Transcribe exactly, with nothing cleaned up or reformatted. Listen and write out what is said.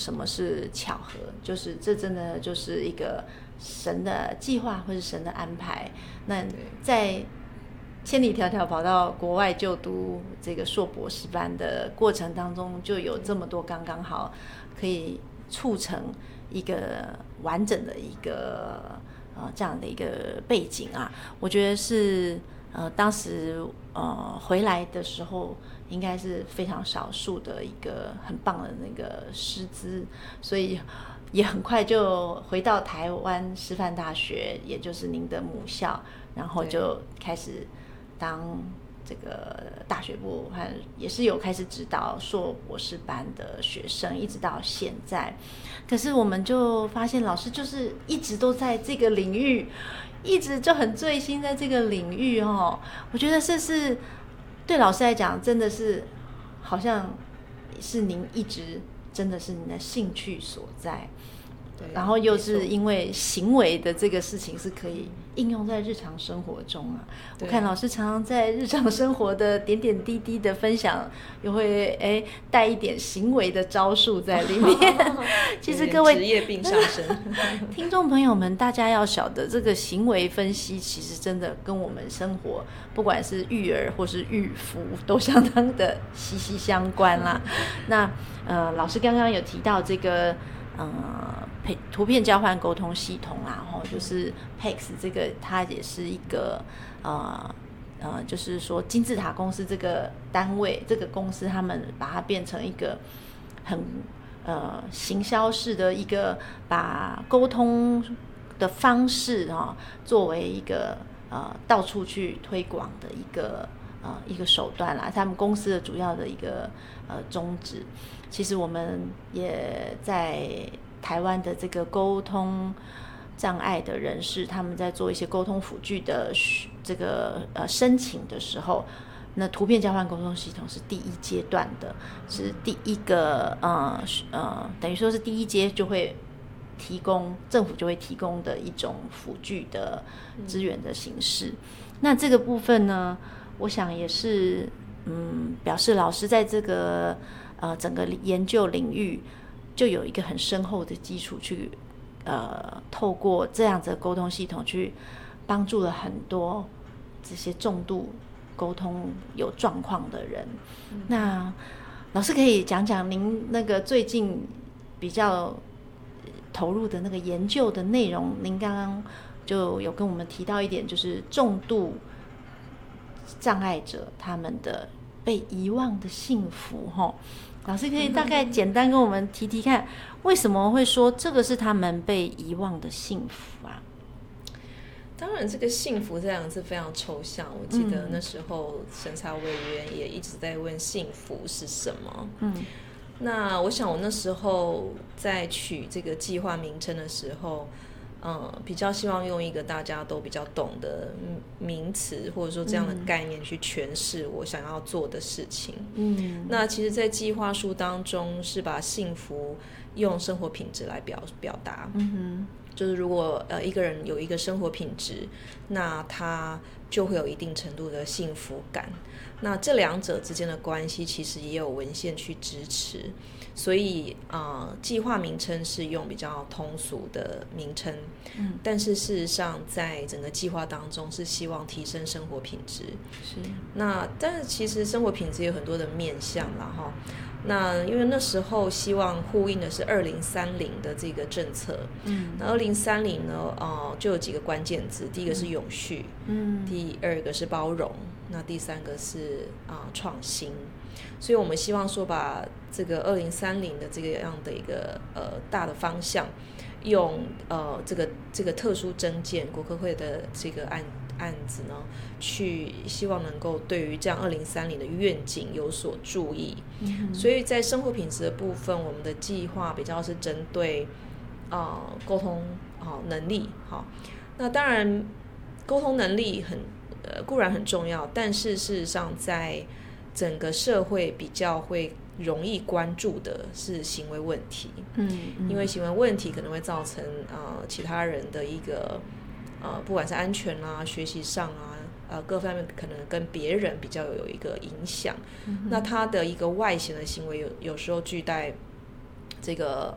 什么是巧合，就是这真的就是一个神的计划或是神的安排。那在千里迢迢跑到国外就读这个硕博士班的过程当中，就有这么多刚刚好可以促成一个完整的一个呃这样的一个背景啊，我觉得是呃当时呃回来的时候应该是非常少数的一个很棒的那个师资，所以也很快就回到台湾师范大学，也就是您的母校，然后就开始当这个大学部，和也是有开始指导硕博士班的学生，一直到现在。可是我们就发现，老师就是一直都在这个领域，一直就很醉心在这个领域哦。我觉得这是对老师来讲，真的是好像是您一直真的是您的兴趣所在。然后又是因为行为的这个事情是可以应用在日常生活中啊。我看老师常常在日常生活的点点滴滴的分享，又会哎带一点行为的招数在里面。其实各位职业病上升， 听众朋友们，大家要晓得，这个行为分析其实真的跟我们生活，不管是育儿或是育夫，都相当的息息相关啦。那呃，老师刚刚有提到这个。呃，图片交换沟通系统啦，吼，就是 P E X 这个，它也是一个呃呃，就是说金字塔公司这个单位，这个公司他们把它变成一个很呃行销式的一个，把沟通的方式哈、哦，作为一个呃到处去推广的一个呃一个手段啦，他们公司的主要的一个呃宗旨。其实我们也在台湾的这个沟通障碍的人士，他们在做一些沟通辅具的这个呃申请的时候，那图片交换沟通系统是第一阶段的，是第一个呃呃，等于说是第一阶就会提供政府就会提供的一种辅具的资源的形式。嗯、那这个部分呢，我想也是嗯，表示老师在这个。呃，整个研究领域就有一个很深厚的基础去，呃，透过这样子的沟通系统去帮助了很多这些重度沟通有状况的人。嗯、那老师可以讲讲您那个最近比较投入的那个研究的内容？您刚刚就有跟我们提到一点，就是重度障碍者他们的被遗忘的幸福，哈。老师可以大概简单跟我们提提看，为什么会说这个是他们被遗忘的幸福啊？ 当然，这个幸福这两个字非常抽象。我记得那时候审查委员也一直在问幸福是什么。嗯，那我想我那时候在取这个计划名称的时候，嗯，比较希望用一个大家都比较懂的名词，或者说这样的概念去诠释我想要做的事情。嗯，那其实，在计划书当中是把幸福用生活品质来表表达。嗯哼，就是如果呃一个人有一个生活品质，那他就会有一定程度的幸福感。那这两者之间的关系，其实也有文献去支持。所以啊、呃，计划名称是用比较通俗的名称，嗯，但是事实上在整个计划当中是希望提升生活品质。是，那但是其实生活品质有很多的面向啦哈。那因为那时候希望呼应的是二零三零的这个政策，嗯，那二零三零呢，呃，就有几个关键字，第一个是永续，嗯，第二个是包容，那第三个是啊、呃、创新。所以我们希望说把这个二零三零的这个样的一个呃大的方向，用呃这个这个特殊征件国科会的这个案案子呢，去希望能够对于这样二零三零的愿景有所注意。嗯、所以在生活品质的部分，我们的计划比较是针对啊、呃、沟通啊、呃、能力好。那当然沟通能力很呃固然很重要，但是事实上在整个社会比较会容易关注的是行为问题，嗯，嗯因为行为问题可能会造成呃其他人的一个呃不管是安全啊、学习上啊、呃各方面可能跟别人比较有一个影响，嗯、那他的一个外显的行为有有时候具带这个